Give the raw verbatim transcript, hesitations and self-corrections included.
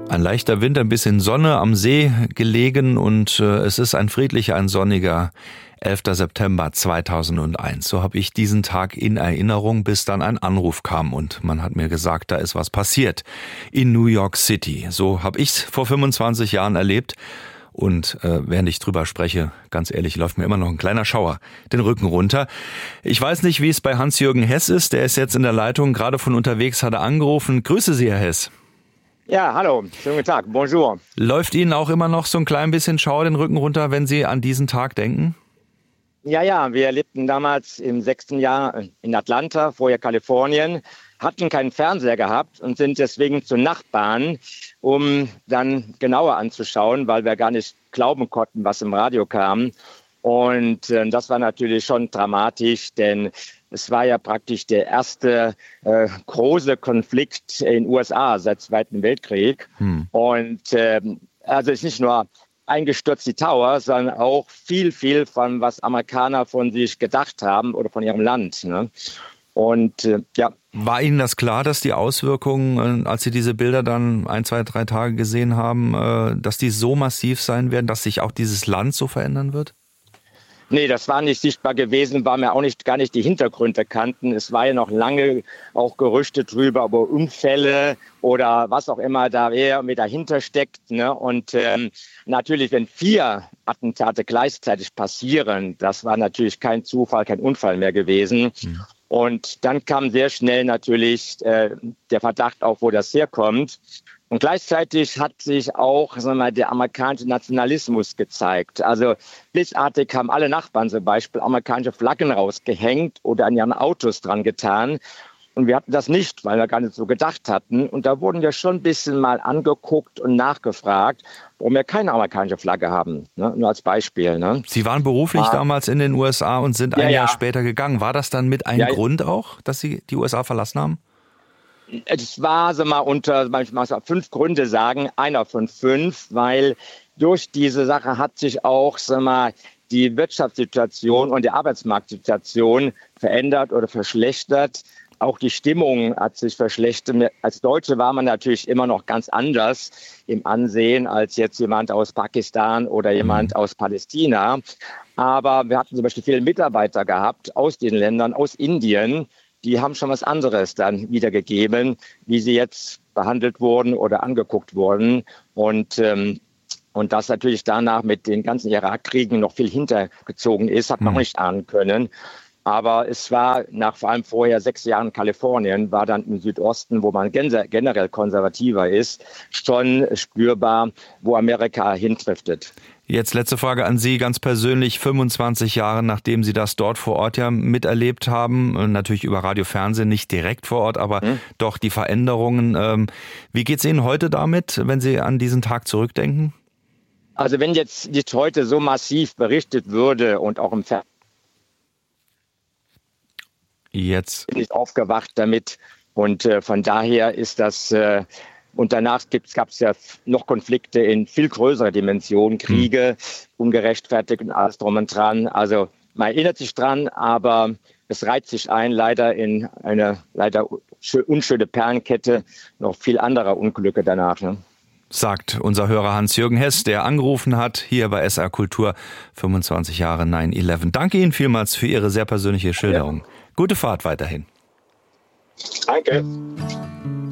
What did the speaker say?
Ein leichter Wind, ein bisschen Sonne am See gelegen und äh, es ist ein friedlicher, ein sonniger elfter September zweitausendeins. So habe ich diesen Tag in Erinnerung, bis dann ein Anruf kam und man hat mir gesagt, da ist was passiert in New York City. So habe ich es vor fünfundzwanzig Jahren erlebt. Und äh, während ich drüber spreche, ganz ehrlich, läuft mir immer noch ein kleiner Schauer den Rücken runter. Ich weiß nicht, wie es bei Hans-Jürgen Hess ist. Der ist jetzt in der Leitung, gerade von unterwegs hat er angerufen. Grüße Sie, Herr Hess. Ja, hallo, schönen guten Tag, bonjour. Läuft Ihnen auch immer noch so ein klein bisschen Schauer den Rücken runter, wenn Sie an diesen Tag denken? Ja, ja, wir lebten damals im sechsten Jahr in Atlanta, vorher Kalifornien, hatten keinen Fernseher gehabt und sind deswegen zu Nachbarn, um dann genauer anzuschauen, weil wir gar nicht glauben konnten, was im Radio kam. Und äh, das war natürlich schon dramatisch, denn es war ja praktisch der erste äh, große Konflikt in den U S A seit dem Zweiten Weltkrieg. Hm. Und äh, also es ist nicht nur eingestürzt die Tower, sondern auch viel, viel von was Amerikaner von sich gedacht haben oder von ihrem Land. Ne? Und äh, ja. War Ihnen das klar, dass die Auswirkungen, als Sie diese Bilder dann ein, zwei, drei Tage gesehen haben, äh, dass die so massiv sein werden, dass sich auch dieses Land so verändern wird? Nee, das war nicht sichtbar gewesen, weil wir auch nicht, gar nicht die Hintergründe kannten. Es war ja noch lange auch Gerüchte drüber, über Unfälle oder was auch immer da wer mit dahinter steckt. Ne? Und ähm, natürlich, wenn vier Attentate gleichzeitig passieren, das war natürlich kein Zufall, kein Unfall mehr gewesen. Mhm. Und dann kam sehr schnell natürlich äh, der Verdacht auf, wo das herkommt. Und gleichzeitig hat sich auch, sagen wir mal, der amerikanische Nationalismus gezeigt. Also blitzartig haben alle Nachbarn zum Beispiel amerikanische Flaggen rausgehängt oder an ihren Autos dran getan. Und wir hatten das nicht, weil wir gar nicht so gedacht hatten. Und da wurden wir schon ein bisschen mal angeguckt und nachgefragt, warum wir keine amerikanische Flagge haben. Ne? Nur als Beispiel. Ne? Sie waren beruflich ah. damals in den U S A und sind ein ja, Jahr ja. später gegangen. War das dann mit ein ja, Grund auch, dass Sie die U S A verlassen haben? Es war, sag mal, unter manchmal fünf Gründe sagen, einer von fünf, weil durch diese Sache hat sich auch, sag mal, die Wirtschaftssituation und die Arbeitsmarktsituation verändert oder verschlechtert. Auch die Stimmung hat sich verschlechtert. Als Deutsche war man natürlich immer noch ganz anders im Ansehen als jetzt jemand aus Pakistan oder jemand aus Palästina. Aber wir hatten zum Beispiel viele Mitarbeiter gehabt aus den Ländern, aus Indien. Die haben schon was anderes dann wiedergegeben, wie sie jetzt behandelt wurden oder angeguckt wurden. Und, ähm, und das natürlich danach mit den ganzen Irakkriegen noch viel hintergezogen ist, hat man auch nicht ahnen können. Aber es war nach vor allem vorher sechs Jahren Kalifornien, war dann im Südosten, wo man generell konservativer ist, schon spürbar, wo Amerika hindriftet. Jetzt letzte Frage an Sie ganz persönlich, fünfundzwanzig Jahre nachdem Sie das dort vor Ort ja miterlebt haben, natürlich über Radio, Fernsehen, nicht direkt vor Ort, aber hm. doch die Veränderungen. Wie geht es Ihnen heute damit, wenn Sie an diesen Tag zurückdenken? Also wenn jetzt nicht heute so massiv berichtet würde und auch im Fernsehen, jetzt bin ich aufgewacht damit und äh, von daher ist das... Äh, Und danach gab es ja noch Konflikte in viel größerer Dimension, Kriege, ungerechtfertigt und alles drum und dran. Also man erinnert sich dran, aber es reiht sich ein, leider in eine leider unschöne Perlenkette noch viel anderer Unglücke danach. Ne? Sagt unser Hörer Hans-Jürgen Hess, der angerufen hat, hier bei S R Kultur, fünfundzwanzig Jahre neun elf. Danke Ihnen vielmals für Ihre sehr persönliche Schilderung. Ja. Gute Fahrt weiterhin. Danke.